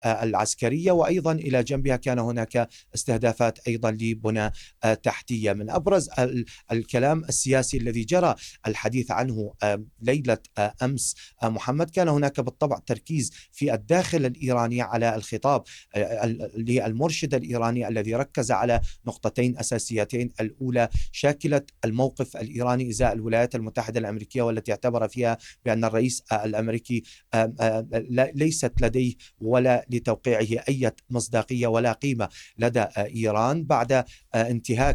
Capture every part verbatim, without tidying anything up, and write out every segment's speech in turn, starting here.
العسكرية، وأيضا إلى جنبها كان هناك استهدافات أيضا لبنى تحتية. من أبرز الكلام السياسي الذي جرى الحديث عنه ليلة أمس محمد، كان هناك بالطبع تركيز في الداخل الإيراني على الخطاب للمرشد الإيراني الذي ركز على نقطتين أساسيتين: الأولى شاكلة الموقف الإيراني إزاء الولايات المتحدة الأمريكية، والتي اعتبر فيها بأن الرئيس الأمريكي ليست لديه ولا لتوقيعه أي مصداقية ولا قيمة لدى إيران، بعد انتهاك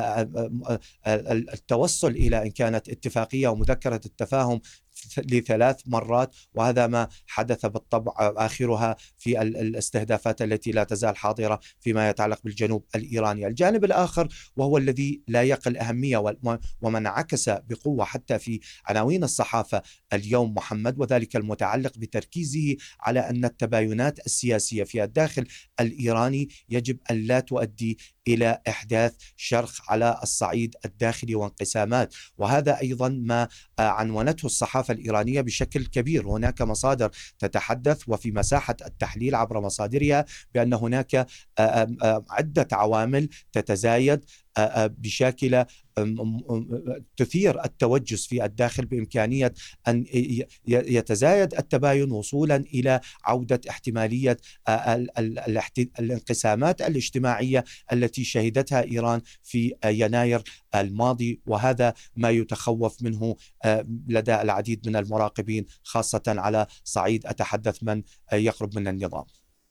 التوصل إلى إن كانت اتفاقية ومذكرة التفاهم لثلاث مرات، وهذا ما حدث بالطبع آخرها في الاستهدافات التي لا تزال حاضرة فيما يتعلق بالجنوب الإيراني. الجانب الآخر وهو الذي لا يقل أهمية ومن عكس بقوة حتى في عناوين الصحافة اليوم محمد، وذلك المتعلق بتركيزه على أن التباينات السياسية في الداخل الإيراني يجب أن لا تؤدي إلى إحداث شرخ على الصعيد الداخلي وانقسامات، وهذا أيضا ما عنونته الصحافة الإيرانية بشكل كبير. هناك مصادر تتحدث وفي مساحة التحليل عبر مصادرها بأن هناك عدة عوامل تتزايد بشكل تثير التوجس في الداخل بإمكانية أن يتزايد التباين وصولا إلى عودة احتمالية الانقسامات الاجتماعية التي شهدتها إيران في يناير الماضي، وهذا ما يتخوف منه لدى العديد من المراقبين، خاصة على صعيد أتحدث من يقرب من النظام.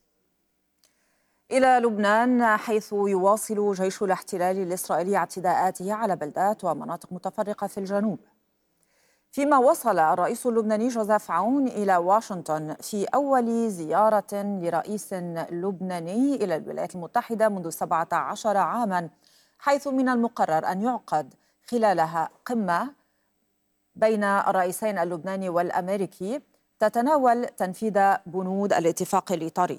إلى لبنان، حيث يواصل جيش الاحتلال الإسرائيلي اعتداءاته على بلدات ومناطق متفرقة في الجنوب، فيما وصل الرئيس اللبناني جوزيف عون إلى واشنطن في أول زيارة لرئيس لبناني إلى الولايات المتحدة منذ سبعة عشر عاما، حيث من المقرر أن يعقد خلالها قمة بين الرئيسين اللبناني والأمريكي تتناول تنفيذ بنود الاتفاق الإطاري.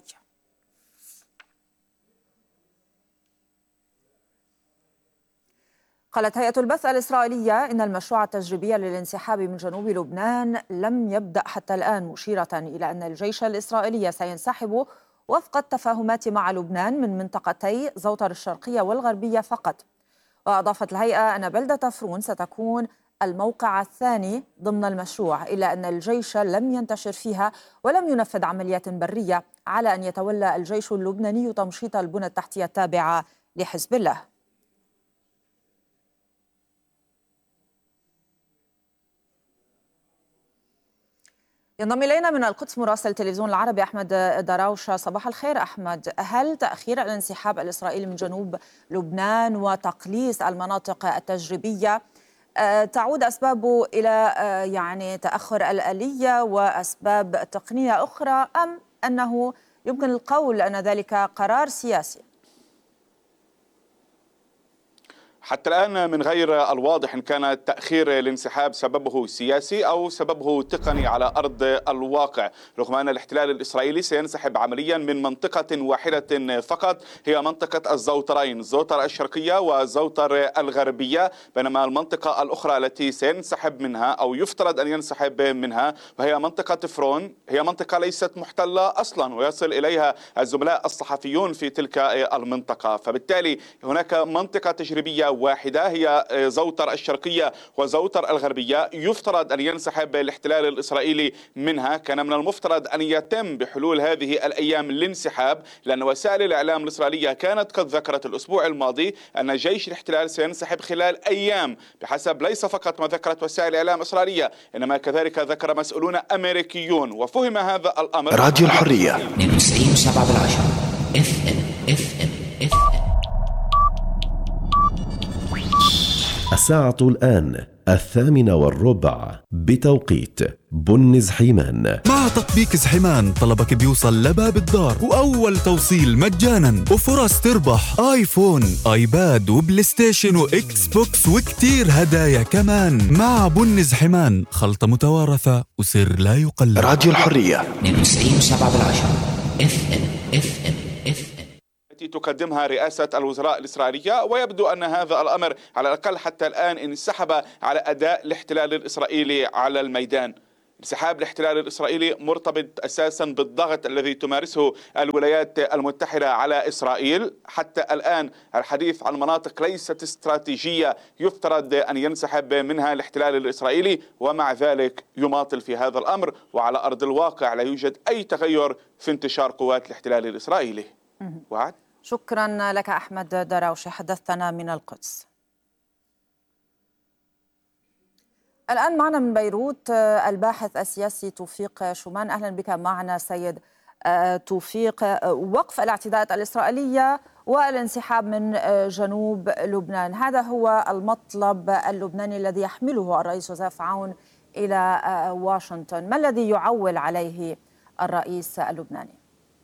قالت هيئة البث الإسرائيلية إن المشروع التجريبي للانسحاب من جنوب لبنان لم يبدأ حتى الآن، مشيرة إلى أن الجيش الإسرائيلي سينسحب وفق التفاهمات مع لبنان من منطقتي زوطر الشرقية والغربية فقط. وأضافت الهيئة أن بلدة فرون ستكون الموقع الثاني ضمن المشروع، إلا أن الجيش لم ينتشر فيها ولم ينفذ عمليات برية، على أن يتولى الجيش اللبناني تمشيط البنى التحتية التابعة لحزب الله. ينضم إلينا من القدس مراسل التلفزيون العربي أحمد دراوشة. صباح الخير أحمد. هل تأخير الانسحاب الإسرائيلي من جنوب لبنان وتقليص المناطق التجريبية تعود أسبابه إلى يعني تأخر الآلية وأسباب تقنية أخرى، أم أنه يمكن القول أن ذلك قرار سياسي؟ حتى الآن من غير الواضح إن كان تأخير الانسحاب سببه سياسي أو سببه تقني على أرض الواقع، رغم أن الاحتلال الإسرائيلي سينسحب عمليا من منطقة واحدة فقط، هي منطقة الزوطرين، زوطر الشرقية وزوطر الغربية، بينما المنطقة الأخرى التي سينسحب منها أو يفترض أن ينسحب منها وهي منطقة فرون، هي منطقة ليست محتلة أصلا ويصل إليها الزملاء الصحفيون في تلك المنطقة، فبالتالي هناك منطقة تجريبية واحدة هي زوطر الشرقية وزوطر الغربية، يفترض أن ينسحب الاحتلال الإسرائيلي منها. كان من المفترض أن يتم بحلول هذه الأيام الانسحاب، لأن وسائل الإعلام الإسرائيلية كانت قد ذكرت الأسبوع الماضي أن جيش الاحتلال سينسحب خلال أيام، بحسب ليس فقط ما ذكرت وسائل الإعلام الإسرائيلية إنما كذلك ذكر مسؤولون أمريكيون، وفهم هذا الأمر. راديو الحرية اثنين وتسعين فاصلة سبعة بالعشرة اف ام اف ام اف ام. الساعة الآن الثامنة والربع بتوقيت بن زحيمان. مع تطبيق زحيمان طلبك بيوصل لباب الدار وأول توصيل مجانا وفرص تربح آيفون آيباد وبلاي ستيشن وإكس بوكس وكتير هدايا كمان. مع بن زحيمان خلطة متوارثة وسر لا يقلد. راديو الحرية اثنين وتسعين فاصلة سبعة بالعشرة اف ام اف ام اف ام التي تقدمها رئاسة الوزراء الإسرائيلية، ويبدو أن هذا الأمر على الأقل حتى الآن انسحب على أداء الاحتلال الإسرائيلي على الميدان. انسحاب الاحتلال الإسرائيلي مرتبط أساسا بالضغط الذي تمارسه الولايات المتحدة على إسرائيل. حتى الآن الحديث عن مناطق ليست استراتيجية يفترض أن ينسحب منها الاحتلال الإسرائيلي، ومع ذلك يماطل في هذا الأمر، وعلى أرض الواقع لا يوجد أي تغير في انتشار قوات الاحتلال الإسرائيلي. وعد. شكرا لك أحمد دراوشي، حدثنا من القدس. الآن معنا من بيروت الباحث السياسي توفيق شومان. أهلا بك معنا سيد توفيق. وقف الاعتداءات الإسرائيلية والانسحاب من جنوب لبنان، هذا هو المطلب اللبناني الذي يحمله الرئيس جوزيف عون إلى واشنطن. ما الذي يعول عليه الرئيس اللبناني؟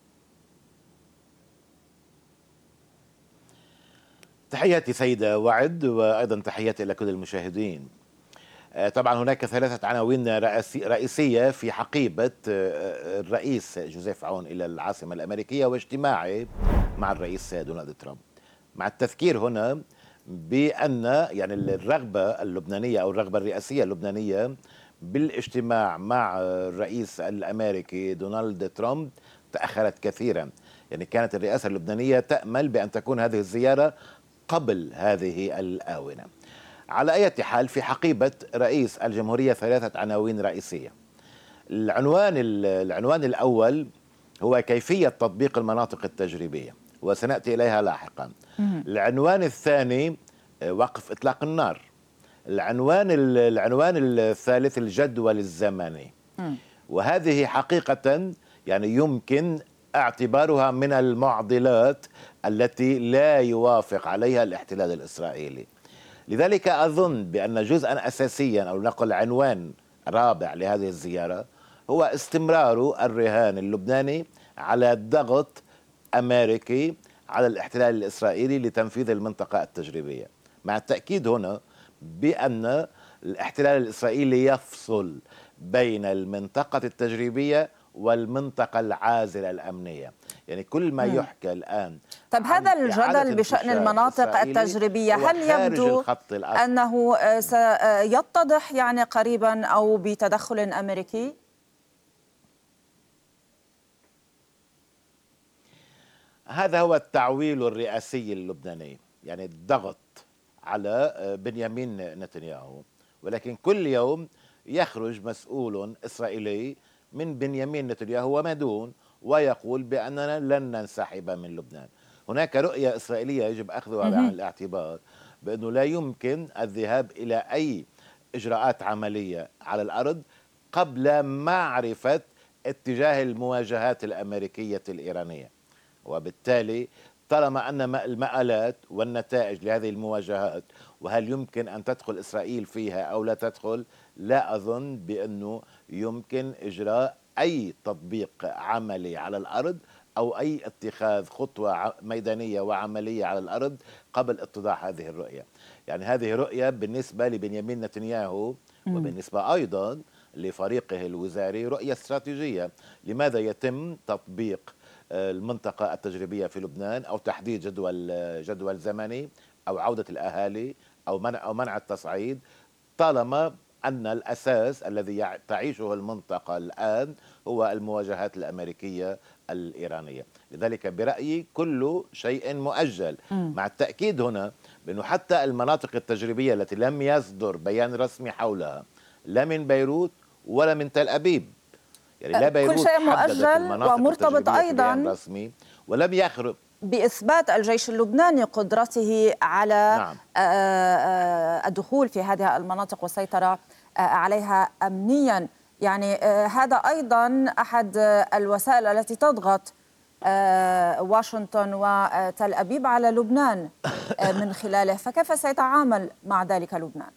تحياتي سيدة وعد، وأيضا تحياتي إلى كل المشاهدين. طبعا هناك ثلاثة عناوين رئيسية في حقيبة الرئيس جوزيف عون إلى العاصمة الأمريكية واجتماعه مع الرئيس دونالد ترامب، مع التذكير هنا بأن يعني الرغبة اللبنانية أو الرغبة الرئاسية اللبنانية بالاجتماع مع الرئيس الأمريكي دونالد ترامب تأخرت كثيرا. يعني كانت الرئاسة اللبنانية تأمل بأن تكون هذه الزيارة قبل هذه الآونة. على أي حال في حقيبة رئيس الجمهورية ثلاثة عناوين رئيسية. العنوان العنوان الأول هو كيفية تطبيق المناطق التجريبية، وسنأتي إليها لاحقا. العنوان الثاني وقف إطلاق النار. العنوان العنوان الثالث الجدول الزمني، وهذه حقيقة يعني يمكن اعتبارها من المعضلات التي لا يوافق عليها الاحتلال الإسرائيلي. لذلك أظن بأن جزءا أساسيا أو نقل عنوان رابع لهذه الزيارة هو استمرار الرهان اللبناني على ضغط أمريكي على الاحتلال الإسرائيلي لتنفيذ المنطقة التجريبية، مع التأكيد هنا بأن الاحتلال الإسرائيلي يفصل بين المنطقة التجريبية والمنطقة العازلة الأمنية. يعني كل ما يحكى الآن. طب هذا الجدل بشأن المناطق التجريبية هل يبدو أنه سيتضح يعني قريبا أو بتدخل أمريكي؟ هذا هو التعويل الرئاسي اللبناني، يعني الضغط على بنيامين نتنياهو، ولكن كل يوم يخرج مسؤول إسرائيلي من بنيامين نتنياهو وما دون ويقول بأننا لن ننسحب من لبنان. هناك رؤية إسرائيلية يجب أخذها بعين الاعتبار بأنه لا يمكن الذهاب إلى أي إجراءات عملية على الأرض قبل معرفة اتجاه المواجهات الأمريكية الإيرانية، وبالتالي طالما أن المآلات والنتائج لهذه المواجهات وهل يمكن أن تدخل إسرائيل فيها أو لا تدخل، لا أظن بأنه يمكن إجراء أي تطبيق عملي على الأرض أو أي اتخاذ خطوة ميدانية وعملية على الأرض قبل اتضاح هذه الرؤية. يعني هذه رؤية بالنسبة لبنيامين نتنياهو وبالنسبة أيضا لفريقه الوزاري رؤية استراتيجية. لماذا يتم تطبيق المنطقة التجريبية في لبنان أو تحديد جدول جدول زمني أو عودة الأهالي أو منع أو منع التصعيد، طالما أن الأساس الذي تعيشه المنطقة الآن هو المواجهات الأمريكية الإيرانية. لذلك برأيي كل شيء مؤجل، مع التأكيد هنا بأنه حتى المناطق التجريبية التي لم يصدر بيان رسمي حولها لا من بيروت ولا من تل أبيب، يعني لا بيروت كل شيء مؤجل ومرتبط أيضا رسمي ولم يخرج بإثبات الجيش اللبناني قدرته على نعم. الدخول في هذه المناطق والسيطرة عليها أمنيا. يعني هذا أيضا أحد الوسائل التي تضغط واشنطن وتل أبيب على لبنان من خلاله، فكيف سيتعامل مع ذلك لبنان؟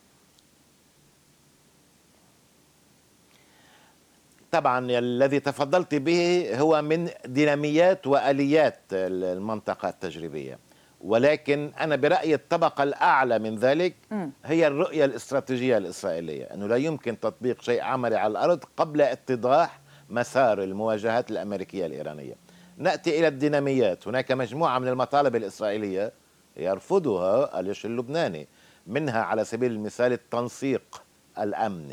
طبعا الذي تفضلت به هو من ديناميات وآليات المنطقة التجريبية، ولكن أنا برأيي الطبقة الأعلى من ذلك هي الرؤية الاستراتيجية الإسرائيلية، أنه لا يمكن تطبيق شيء عملي على الأرض قبل اتضاح مسار المواجهات الأمريكية الإيرانية. نأتي إلى الديناميات. هناك مجموعة من المطالب الإسرائيلية يرفضها الجيش اللبناني، منها على سبيل المثال التنسيق الأمني،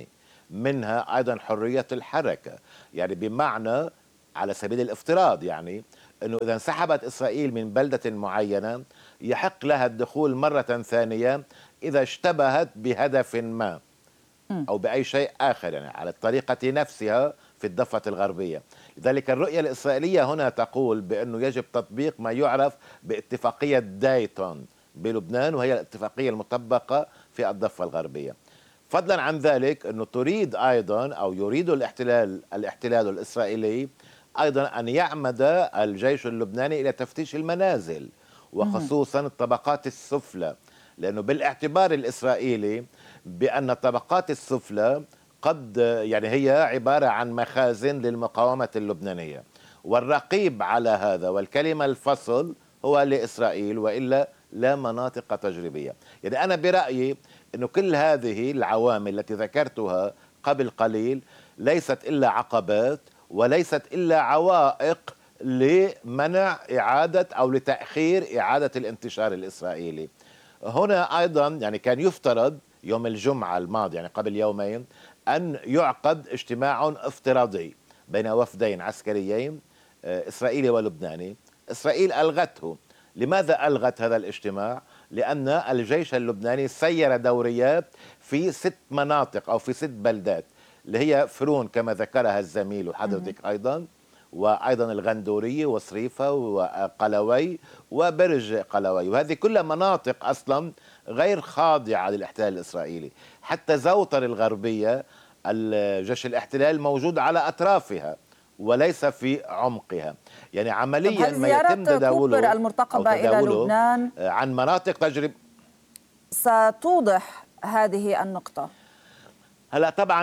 منها أيضا حرية الحركة. يعني بمعنى على سبيل الافتراض يعني أنه إذا انسحبت إسرائيل من بلدة معينة يحق لها الدخول مرة ثانية إذا اشتبهت بهدف ما أو بأي شيء آخر، يعني على الطريقة نفسها في الضفة الغربية. لذلك الرؤية الإسرائيلية هنا تقول بأنه يجب تطبيق ما يعرف باتفاقية دايتون بلبنان، وهي الاتفاقية المطبقة في الضفة الغربية. فضلا عن ذلك أنه تريد أيضا أو يريد الاحتلال الاحتلال الإسرائيلي أيضا أن يعمد الجيش اللبناني إلى تفتيش المنازل وخصوصا الطبقات السفلى، لأنه بالاعتبار الإسرائيلي بأن الطبقات السفلى قد يعني هي عبارة عن مخازن للمقاومة اللبنانية، والرقيب على هذا والكلمة الفصل هو لإسرائيل، وإلا لا مناطق تجريبية. يعني أنا برأيي أنه كل هذه العوامل التي ذكرتها قبل قليل ليست إلا عقبات وليست إلا عوائق لمنع إعادة أو لتأخير إعادة الانتشار الإسرائيلي. هنا أيضا يعني كان يفترض يوم الجمعة الماضي يعني قبل يومين أن يعقد اجتماع افتراضي بين وفدين عسكريين إسرائيلي ولبناني. إسرائيل ألغته. لماذا ألغت هذا الاجتماع؟ لأن الجيش اللبناني سير دوريات في ست مناطق أو في ست بلدات، اللي هي فرون كما ذكرها الزميل وحضرتك أيضا، وأيضا الغندورية وصريفة وقلوي وبرج قلوي، وهذه كلها مناطق أصلا غير خاضعة للاحتلال الإسرائيلي. حتى زوطر الغربية الجيش الاحتلال موجود على أطرافها وليس في عمقها. يعني عمليا ما يتم تداوله المرتقبة إلى لبنان عن مناطق تجرب ستوضح هذه النقطة. هلا طبعا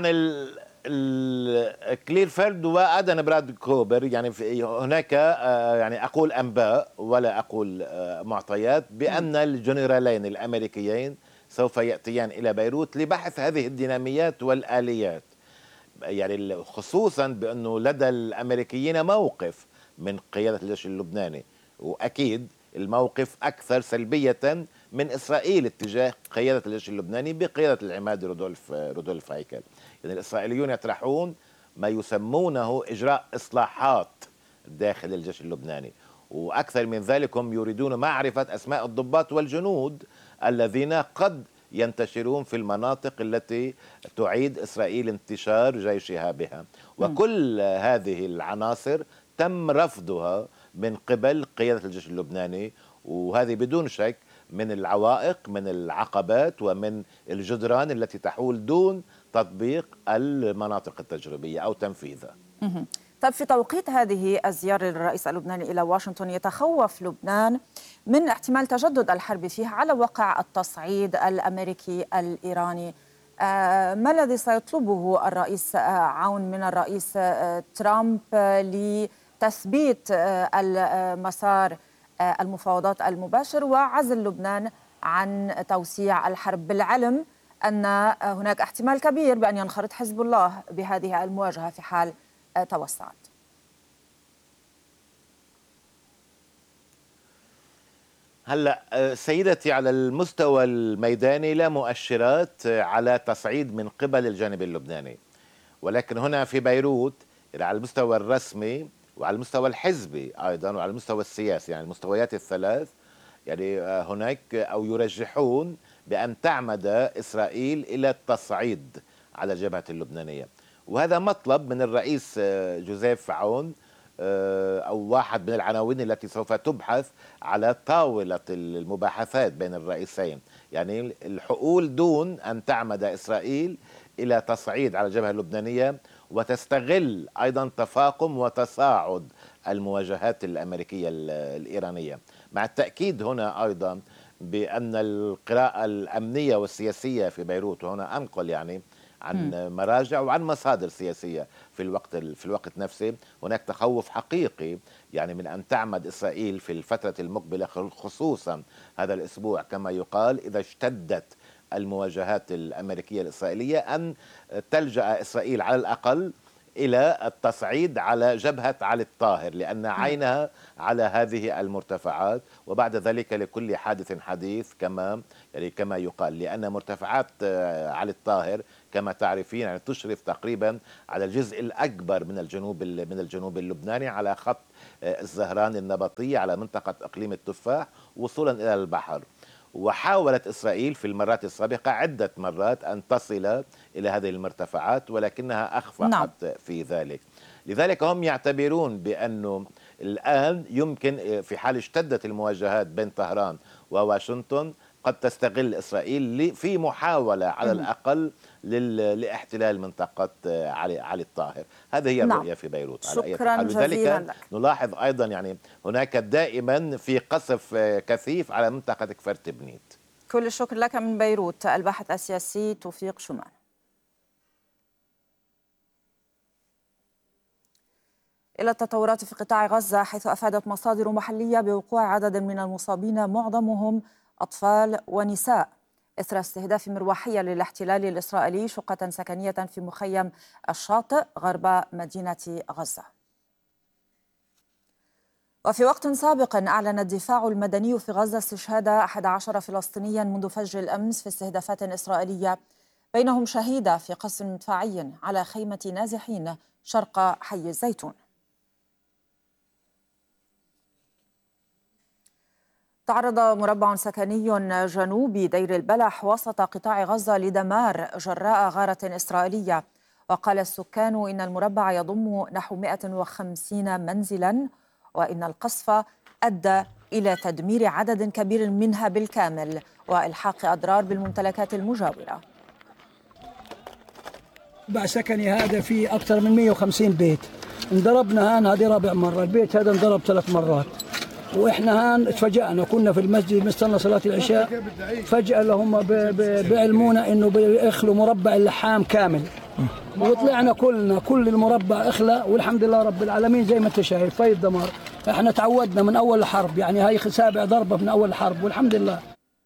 الكليرفيلد وأدن براد كوبر يعني في هناك يعني أقول أنباء ولا أقول معطيات بأن الجنرالين الأمريكيين سوف يأتيان إلى بيروت لبحث هذه الديناميات والآليات، يعني خصوصا بأنه لدى الأمريكيين موقف من قيادة الجيش اللبناني، وأكيد الموقف أكثر سلبية من إسرائيل اتجاه قيادة الجيش اللبناني بقيادة العمادي رودولف رودولف هايكل. يعني الإسرائيليون يطرحون ما يسمونه إجراء إصلاحات داخل الجيش اللبناني، وأكثر من ذلك هم يريدون معرفة أسماء الضباط والجنود الذين قد ينتشرون في المناطق التي تعيد إسرائيل انتشار جيشها بها. وكل هذه العناصر تم رفضها من قبل قيادة الجيش اللبناني، وهذه بدون شك من العوائق من العقبات ومن الجدران التي تحول دون تطبيق المناطق التجريبية أو تنفيذها. طيب في توقيت هذه الزيارة للرئيس اللبناني إلى واشنطن يتخوف لبنان من احتمال تجدد الحرب فيه على وقع التصعيد الأمريكي الإيراني. آه ما الذي سيطلبه الرئيس آه عون من الرئيس آه ترامب لتثبيت آه المسار آه المفاوضات المباشر وعزل لبنان عن توسيع الحرب، بالعلم أن هناك احتمال كبير بأن ينخرط حزب الله بهذه المواجهة في حال توسعت؟ هلا سيدتي، على المستوى الميداني لا مؤشرات على تصعيد من قبل الجانب اللبناني، ولكن هنا في بيروت على المستوى الرسمي وعلى المستوى الحزبي ايضا وعلى المستوى السياسي، يعني المستويات الثلاث، يعني هناك او يرجحون بان تعمد اسرائيل الى التصعيد على الجبهة اللبنانية، وهذا مطلب من الرئيس جوزيف عون أو واحد من العناوين التي سوف تبحث على طاولة المباحثات بين الرئيسين. يعني الحقول دون أن تعمد إسرائيل إلى تصعيد على الجبهة اللبنانية وتستغل أيضا تفاقم وتصاعد المواجهات الأمريكية الإيرانية، مع التأكيد هنا أيضا بأن القراءة الأمنية والسياسية في بيروت، وهنا أنقل يعني عن مراجع وعن مصادر سياسية في الوقت في الوقت نفسه، هناك تخوف حقيقي يعني من أن تعمد إسرائيل في الفترة المقبلة، خصوصا هذا الأسبوع كما يقال إذا اشتدت المواجهات الأمريكية الإسرائيلية، أن تلجأ إسرائيل على الأقل إلى التصعيد على جبهة علي الطاهر، لأن عينها على هذه المرتفعات، وبعد ذلك لكل حادث حديث كما يعني كما يقال، لأن مرتفعات علي الطاهر كما تعرفين يعني تشرف تقريبا على الجزء الأكبر من الجنوب من الجنوب اللبناني، على خط الزهران النبطية، على منطقة إقليم التفاح وصولا إلى البحر. وحاولت إسرائيل في المرات السابقة عدة مرات أن تصل إلى هذه المرتفعات، ولكنها أخفقت نعم. في ذلك. لذلك هم يعتبرون بأنه الآن يمكن في حال اشتدت المواجهات بين طهران وواشنطن قد تستغل إسرائيل في محاولة على الأقل لاحتلال منطقة علي علي الطاهر. هذه هي الرؤية نعم. في بيروت. شكرا جزيلا لك. نلاحظ أيضا يعني هناك دائما في قصف كثيف على منطقة كفر تبنيت. كل الشكر لك من بيروت الباحث السياسي توفيق شومان. إلى التطورات في قطاع غزة، حيث أفادت مصادر محلية بوقوع عدد من المصابين معظمهم أطفال ونساء إثر استهداف مروحية للاحتلال الإسرائيلي شقة سكنية في مخيم الشاطئ غرب مدينة غزة. وفي وقت سابق أعلن الدفاع المدني في غزة استشهاد أحد عشر فلسطينيا منذ فجر الأمس في استهدافات إسرائيلية، بينهم شهيدة في قصف مدفعي على خيمة نازحين شرق حي الزيتون. تعرض مربع سكني جنوبي دير البلح وسط قطاع غزة لدمار جراء غارة إسرائيلية، وقال السكان إن المربع يضم نحو مئة وخمسين منزلا، وإن القصف أدى إلى تدمير عدد كبير منها بالكامل وإلحاق أضرار بالممتلكات المجاورة. مربع سكني هذا فيه أكثر من مئة وخمسين بيت، انضربنا هان هذه رابع مرة، البيت هذا انضرب ثلاث مرات، واحنا هان تفاجأنا، كنا في المسجد مستنى صلاة العشاء، فجأة لهم بعلمونا انه بيخلوا مربع اللحام كامل، وطلعنا كلنا كل المربع اخلى، والحمد لله رب العالمين زي ما انت شايف في الدمار. احنا تعودنا من اول الحرب، يعني هاي سابع ضربة من اول الحرب والحمد لله.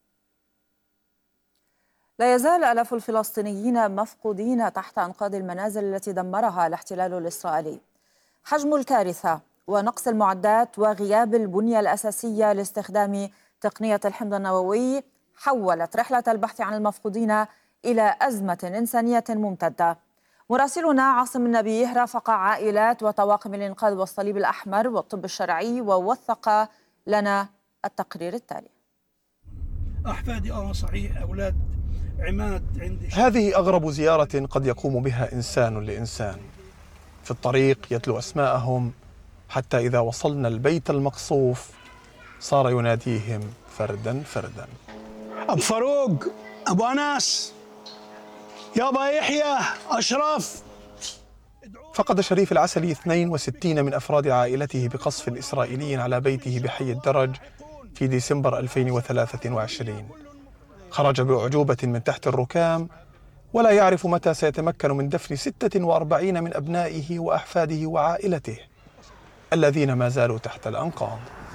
لا يزال آلاف الفلسطينيين مفقودين تحت أنقاض المنازل التي دمرها الاحتلال الإسرائيلي. حجم الكارثة ونقص المعدات وغياب البنية الأساسية لاستخدام تقنية الحمض النووي حولت رحلة البحث عن المفقودين إلى أزمة إنسانية ممتدة. مراسلنا عاصم النبيه رافق عائلات وطواقم الإنقاذ والصليب الأحمر والطب الشرعي ووثق لنا التقرير التالي. أحفادي أنا صحيح أولاد عماد عندي. هذه أغرب زيارة قد يقوم بها إنسان لإنسان. في الطريق يتلو أسماءهم، حتى إذا وصلنا البيت المقصوف صار يناديهم فردا فردا. أبو فاروق، أبو أناس، يابا يحيى، أشرف. فقد شريف العسلي اثنين وستين من أفراد عائلته بقصف إسرائيلي على بيته بحي الدرج في ديسمبر ألفين وثلاثة وعشرين. خرج بأعجوبة من تحت الركام، ولا يعرف متى سيتمكن من دفن ستة وأربعين من أبنائه وأحفاده وعائلته الذين ما زالوا تحت الأنقاض.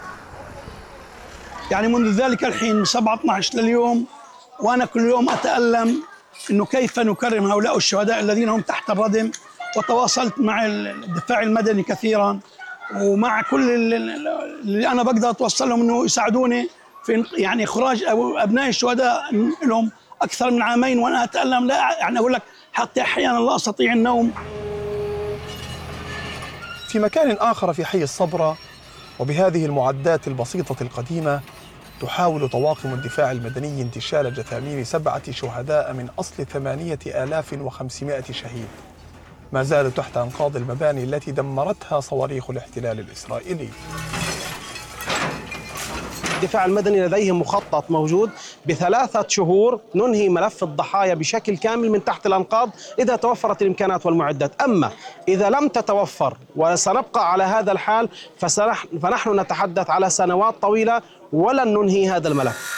يعني منذ ذلك الحين من سبعة اثني عشر لليوم وأنا كل يوم أتألم إنه كيف نكرم هؤلاء الشهداء الذين هم تحت الردم. وتواصلت مع الدفاع المدني كثيرا ومع كل اللي أنا بقدر أتوصل لهم إنه يساعدوني في يعني إخراج أبناء الشهداء لهم أكثر من عامين وأنا أتألم. لا يعني أقول لك حتى أحيانا لا أستطيع النوم. في مكان آخر في حي الصبرة وبهذه المعدات البسيطة القديمة تحاول طواقم الدفاع المدني انتشال جثامين سبعة شهداء من أصل ثمانية آلاف وخمسمائة شهيد ما زالوا تحت أنقاض المباني التي دمرتها صواريخ الاحتلال الإسرائيلي. الدفاع المدني لديهم مخطط موجود بثلاثة شهور ننهي ملف الضحايا بشكل كامل من تحت الأنقاض إذا توفرت الإمكانات والمعدات. أما إذا لم تتوفر وسنبقى على هذا الحال فنحن نتحدث على سنوات طويلة ولن ننهي هذا الملف.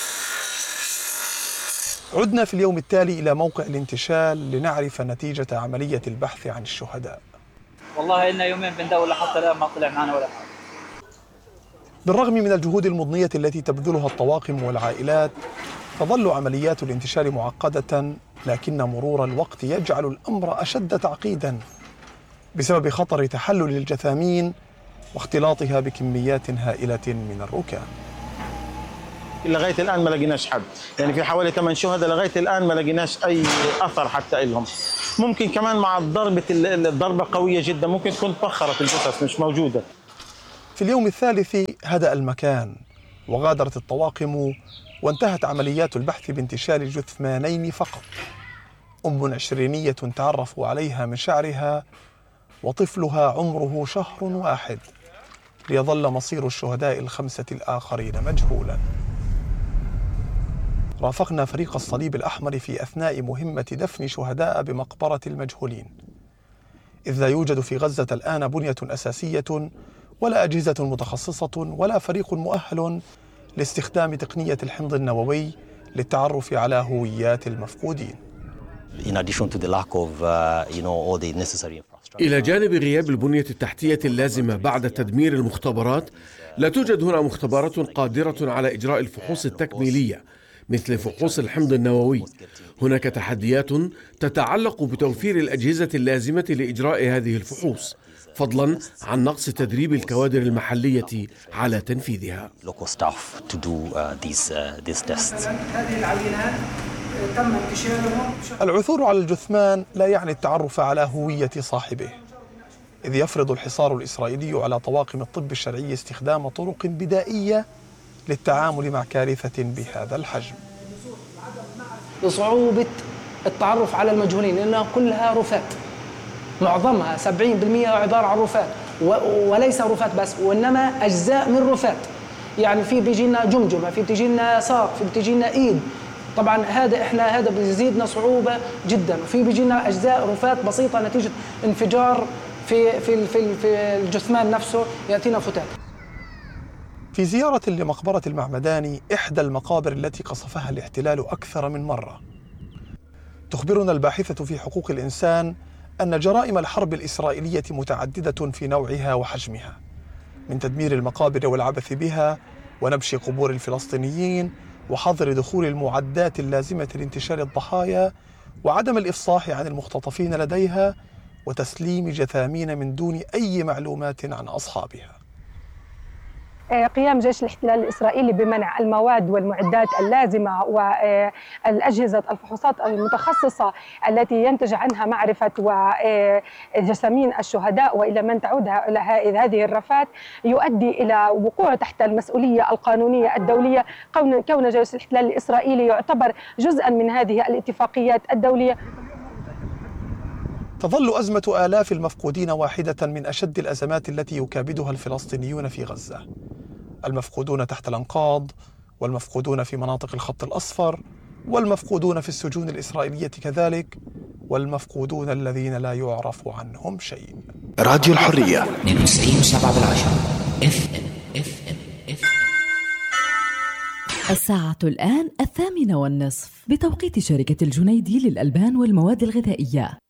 عدنا في اليوم التالي إلى موقع الانتشال لنعرف نتيجة عملية البحث عن الشهداء. والله إلنا يومين بندور لحتى الآن ما طلع معنا ولا حاجة. بالرغم من الجهود المضنية التي تبذلها الطواقم والعائلات تظل عمليات الانتشال معقدة، لكن مرور الوقت يجعل الأمر أشد تعقيدا. بسبب خطر تحلل الجثامين واختلاطها بكميات هائلة من الركام. لغاية الآن ما لقيناش حد، يعني في حوالي ثمان شهداء لغاية الآن ما لقيناش أي أثر حتى لهم. ممكن كمان مع ضربة الضربة قوية جدا ممكن تكون تبخرت الجثث مش موجودة. في اليوم الثالث هدأ المكان وغادرت الطواقم وانتهت عمليات البحث بانتشال جثمانين فقط، أم عشرينية تعرفوا عليها من شعرها وطفلها عمره شهر واحد، ليظل مصير الشهداء الخمسة الآخرين مجهولا. رافقنا فريق الصليب الأحمر في أثناء مهمة دفن شهداء بمقبرة المجهولين، إذ لا يوجد في غزة الآن بنية أساسية ولا أجهزة متخصصة ولا فريق مؤهل لاستخدام تقنية الحمض النووي للتعرف على هويات المفقودين. إلى جانب غياب البنية التحتية اللازمة بعد تدمير المختبرات، لا توجد هنا مختبرات قادرة على إجراء الفحوص التكميلية مثل فحوص الحمض النووي. هناك تحديات تتعلق بتوفير الأجهزة اللازمة لإجراء هذه الفحوص، فضلا عن نقص تدريب الكوادر المحلية على تنفيذها. هذه العينات تم انتشالهم. العثور على الجثمان لا يعني التعرف على هوية صاحبه، إذ يفرض الحصار الإسرائيلي على طواقم الطب الشرعي استخدام طرق بدائية للتعامل مع كارثة بهذا الحجم. لصعوبة التعرف على المجهولين لأنها كلها رفات، معظمها سبعين بالمئة عبارة عن رفات، وليس رفات بس وإنما أجزاء من رفات. يعني في بيجينا جمجمة، في بتجينا ساق، في بتجينا إيد. طبعا هذا إحنا هذا بيزيدنا صعوبة جدا. وفي بيجينا أجزاء رفات بسيطة نتيجة انفجار في في في, في الجثمان نفسه يأتينا فتات. في زيارة لمقبرة المعمداني، إحدى المقابر التي قصفها الاحتلال أكثر من مرة، تخبرنا الباحثة في حقوق الإنسان أن جرائم الحرب الإسرائيلية متعددة في نوعها وحجمها، من تدمير المقابر والعبث بها ونبش قبور الفلسطينيين وحظر دخول المعدات اللازمة لانتشال الضحايا وعدم الإفصاح عن المختطفين لديها وتسليم جثامين من دون أي معلومات عن أصحابها. قيام جيش الاحتلال الإسرائيلي بمنع المواد والمعدات اللازمة والأجهزة الفحوصات المتخصصة التي ينتج عنها معرفة وجثامين الشهداء وإلى من تعود إلى هذه الرفات يؤدي إلى وقوع تحت المسؤولية القانونية الدولية، كون جيش الاحتلال الإسرائيلي يعتبر جزءا من هذه الاتفاقيات الدولية. تظل أزمة آلاف المفقودين واحدة من أشد الأزمات التي يكابدها الفلسطينيون في غزة. المفقودون تحت الأنقاض، والمفقودون في مناطق الخط الأصفر، والمفقودون في السجون الإسرائيلية كذلك، والمفقودون الذين لا يعرف عنهم شيء. راديو الحرية اثنين وتسعين وسبعة بالعشرة اف ام اف ام اف الساعة الآن الثامنة والنصف بتوقيت شركة الجنيدي للألبان والمواد الغذائية.